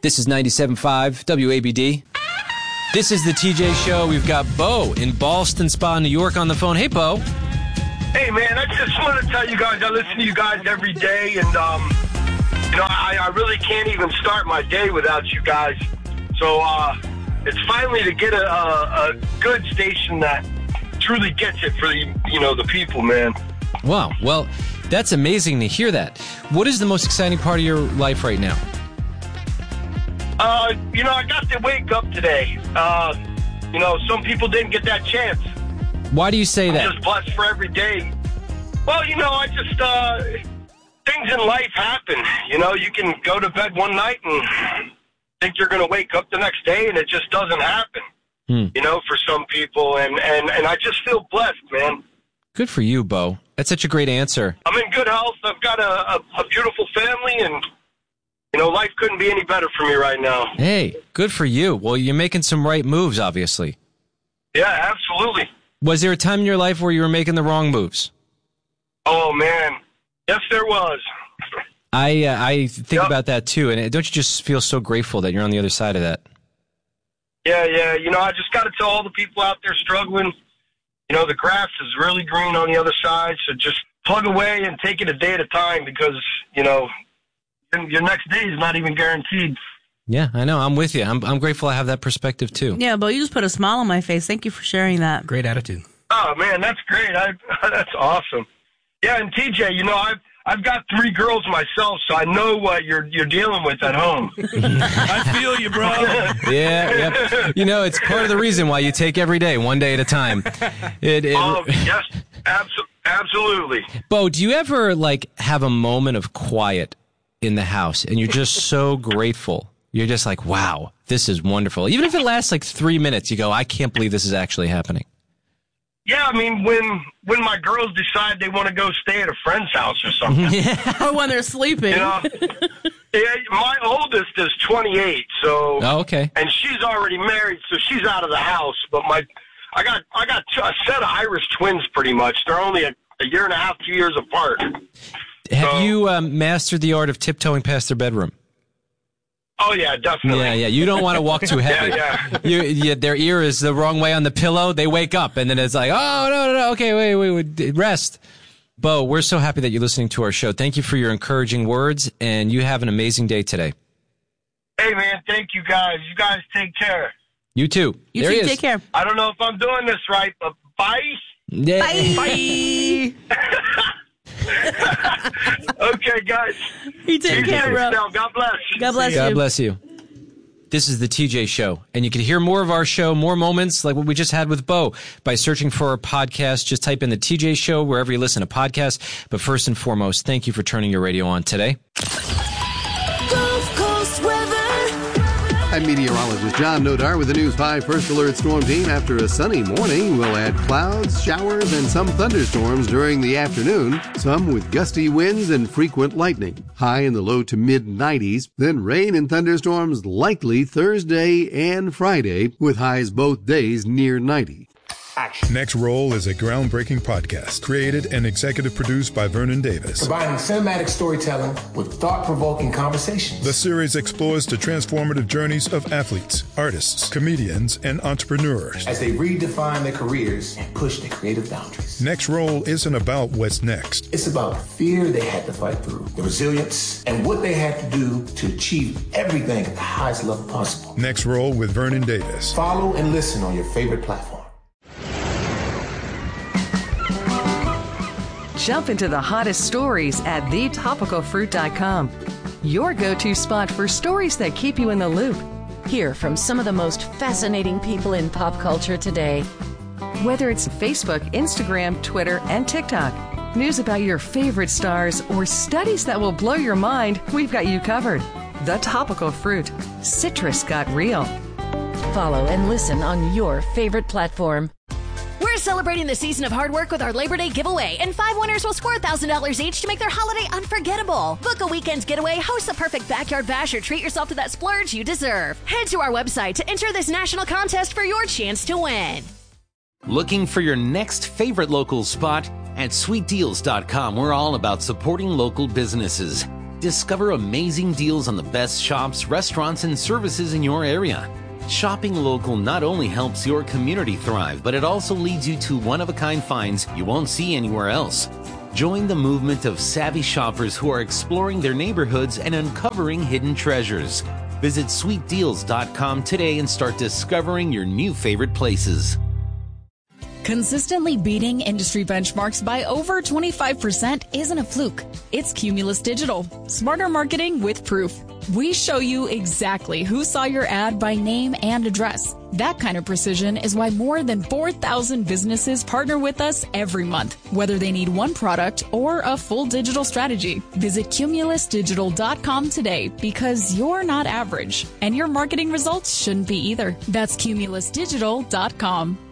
This is 97.5 WABD. This is the TJ Show. We've got Bo in Ballston Spa, New York on the phone. Hey, Bo. Hey, man, I just want to tell you guys, I listen to you guys every day, and, I really can't even start my day without you guys. So it's finally to get a good station that truly gets it for the people, man. Wow. Well, that's amazing to hear that. What is the most exciting part of your life right now? I got to wake up today. Some people didn't get that chance. Why do you say that? I'm just blessed for every day. Well, I just, things in life happen. You can go to bed one night and think you're going to wake up the next day, and it just doesn't happen, for some people. And I just feel blessed, man. Good for you, Bo. That's such a great answer. I'm in good health. I've got a beautiful family, and life couldn't be any better for me right now. Hey, good for you. Well, you're making some right moves, obviously. Yeah, absolutely. Was there a time in your life where you were making the wrong moves? Oh, man. Yes, there was. I think about that, too. And don't you just feel so grateful that you're on the other side of that? Yeah. I just got to tell all the people out there struggling, the grass is really green on the other side. So just plug away and take it a day at a time because, your next day is not even guaranteed. Yeah, I know. I'm with you. I'm grateful I have that perspective, too. Yeah, Bo, you just put a smile on my face. Thank you for sharing that. Great attitude. Oh, man, that's great. That's awesome. Yeah, and TJ, I've got 3 girls myself, so I know what you're dealing with at home. I feel you, bro. Yeah. It's part of the reason why you take every day, one day at a time. Yes, absolutely. Bo, do you ever, have a moment of quiet in the house, and you're just so grateful? You're just like, wow, this is wonderful. Even if it lasts 3 minutes, you go, I can't believe this is actually happening. Yeah, I mean, when my girls decide they want to go stay at a friend's house or something. Or when they're sleeping. Yeah, my oldest is 28, so. Oh, okay. And she's already married, so she's out of the house. But I got a set of Irish twins, pretty much. They're only a year and a half, 2 years apart. Have you mastered the art of tiptoeing past their bedroom? Oh, yeah, definitely. Yeah. You don't want to walk too heavy. Yeah. Their ear is the wrong way on the pillow. They wake up, and then it's like, oh, no. Okay, wait, rest. Bo, we're so happy that you're listening to our show. Thank you for your encouraging words, and you have an amazing day today. Hey, man, thank you, guys. You guys take care. You too. You too, take care. I don't know if I'm doing this right, but bye. Yeah. Bye. Okay, guys. You take care, bro. God bless. God bless you. God bless you. This is the TJ Show, and you can hear more of our show, more moments like what we just had with Bo by searching for our podcast. Just type in the TJ Show wherever you listen to podcasts. But first and foremost, thank you for turning your radio on today. I'm meteorologist John Nodar with the News 5 First Alert Storm Team. After a sunny morning, we'll add clouds, showers, and some thunderstorms during the afternoon, some with gusty winds and frequent lightning. High in the low to mid-90s, then rain and thunderstorms likely Thursday and Friday, with highs both days near 90. Action. Next Roll is a groundbreaking podcast created and executive produced by Vernon Davis. Combining cinematic storytelling with thought-provoking conversations. The series explores the transformative journeys of athletes, artists, comedians, and entrepreneurs as they redefine their careers and push their creative boundaries. Next Roll isn't about what's next. It's about the fear they had to fight through, the resilience, and what they had to do to achieve everything at the highest level possible. Next Roll with Vernon Davis. Follow and listen on your favorite platform. Jump into the hottest stories at thetopicalfruit.com. Your go-to spot for stories that keep you in the loop. Hear from some of the most fascinating people in pop culture today. Whether it's Facebook, Instagram, Twitter, and TikTok, news about your favorite stars, or studies that will blow your mind, we've got you covered. The Topical Fruit. Citrus got real. Follow and listen on your favorite platform. We're celebrating the season of hard work with our Labor Day giveaway, and 5 winners will score $1,000 each to make their holiday unforgettable. Book a weekend's getaway, host the perfect backyard bash, or treat yourself to that splurge you deserve. Head to our website to enter this national contest for your chance to win. Looking for your next favorite local spot? At sweetdeals.com, we're all about supporting local businesses. Discover amazing deals on the best shops, restaurants, and services in your area. Shopping local not only helps your community thrive, but it also leads you to one-of-a-kind finds you won't see anywhere else. Join the movement of savvy shoppers who are exploring their neighborhoods and uncovering hidden treasures. Visit sweetdeals.com today and start discovering your new favorite places. Consistently beating industry benchmarks by over 25% isn't a fluke. It's Cumulus Digital. Smarter marketing with proof. We show you exactly who saw your ad by name and address. That kind of precision is why more than 4,000 businesses partner with us every month, whether they need one product or a full digital strategy. Visit cumulusdigital.com today because you're not average, and your marketing results shouldn't be either. That's cumulusdigital.com.